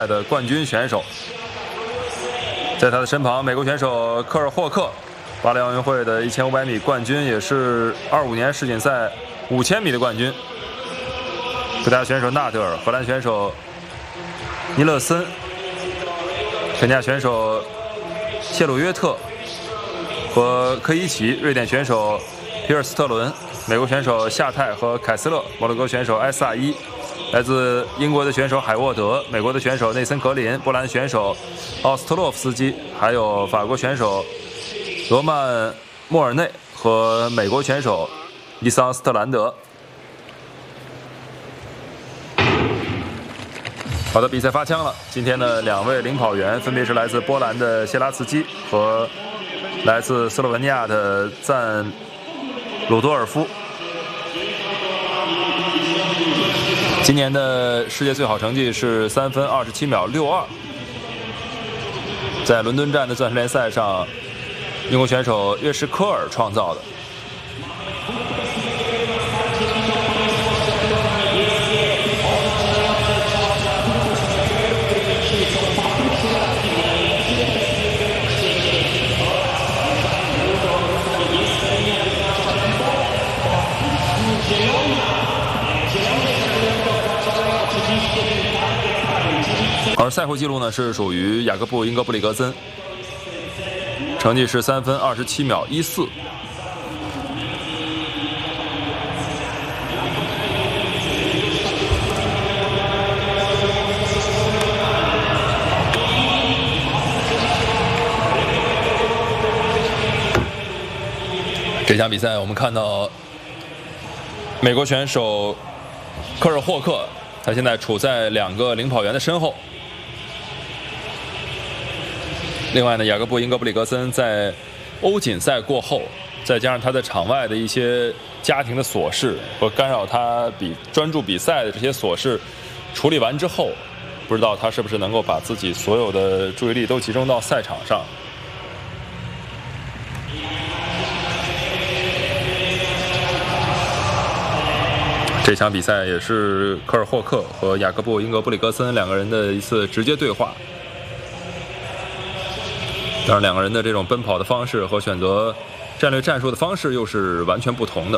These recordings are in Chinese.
的冠军选手。在他的身旁，美国选手科尔霍克，巴黎奥运会的1500米冠军，也是25年世锦赛5000米的冠军。葡萄牙选手纳德尔，荷兰选手尼勒森，肯尼亚选手谢鲁约特和科伊奇，瑞典选手皮尔斯特伦，美国选手夏泰和凯斯勒，摩洛哥选手埃萨伊，来自英国的选手海沃德，美国的选手内森格林，波兰选手奥斯特洛夫斯基，还有法国选手罗曼莫尔内和美国选手伊桑斯特兰德。好的，比赛发枪了。今天的2位领跑员分别是来自波兰的谢拉茨基和来自斯洛文尼亚的赞鲁多尔夫。今年的世界最好成绩是3分27秒62。在伦敦站的钻石联赛上，英国选手约什科尔创造的。而赛会纪录呢是属于雅各布·英格布里格森，成绩是3分27秒14。这场比赛我们看到美国选手科尔霍克，他现在处在2个领跑员的身后。另外呢，雅各布·英格布里格森在欧锦赛过后，再加上他在场外的一些家庭的琐事和干扰他专注比赛的这些琐事处理完之后，不知道他是不是能够把自己所有的注意力都集中到赛场上。这场比赛也是科尔霍克和雅各布·英格布里格森2个人的一次直接对话。当然，2个人的这种奔跑的方式和选择战略战术的方式又是完全不同的。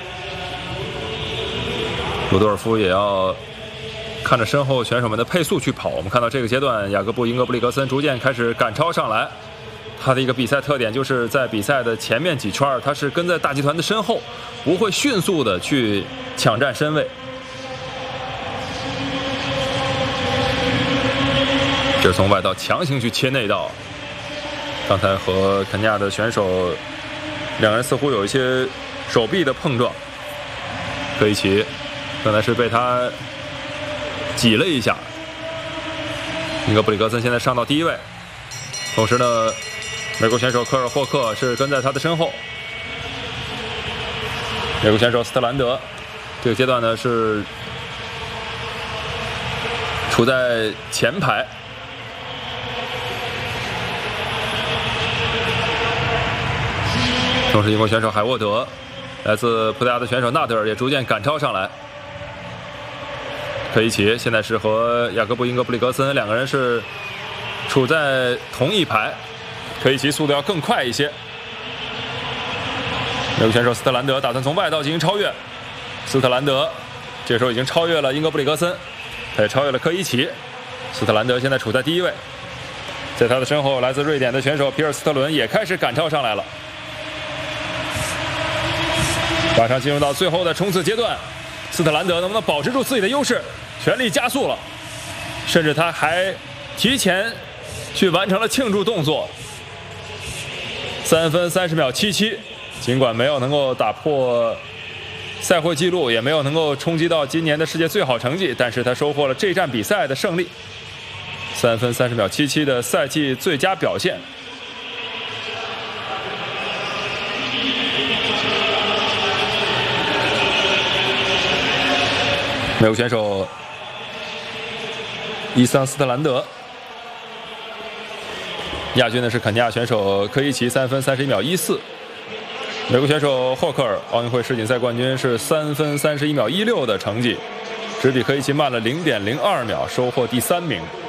鲁多尔夫也要看着身后选手们的配速去跑。我们看到这个阶段，雅各布·英格布里格森逐渐开始赶超上来。他的一个比赛特点就是在比赛的前面几圈，他是跟在大集团的身后，不会迅速的去抢占身位。这是从外道强行去切内道。刚才和肯尼亚的选手2个人似乎有一些手臂的碰撞。科伊奇刚才是被他挤了一下。英格布里格森现在上到第1位，同时呢，美国选手科尔霍克是跟在他的身后。美国选手斯特兰德这个阶段呢是处在前排。同时，英国选手海沃德，来自葡萄牙的选手纳德尔也逐渐赶超上来。科伊奇现在是和雅各布·英格布里格森2个人是处在同一排，科伊奇速度要更快一些。美国选手斯特兰德打算从外道进行超越，斯特兰德这时候已经超越了英格布里格森，他也超越了科伊奇。斯特兰德现在处在第1位，在他的身后，来自瑞典的选手皮尔斯特伦也开始赶超上来了。马上进入到最后的冲刺阶段，斯特兰德能不能保持住自己的优势，全力加速了，甚至他还提前去完成了庆祝动作。3分30秒77，尽管没有能够打破赛会纪录，也没有能够冲击到今年的世界最好成绩，但是他收获了这站比赛的胜利。3分30秒77的赛季最佳表现。美国选手伊桑斯特兰德，亚军呢是肯尼亚选手科伊奇3分31秒14，美国选手霍克尔奥运会世锦赛冠军是3分31秒16的成绩，只比科伊奇慢了0.02秒，收获第3名。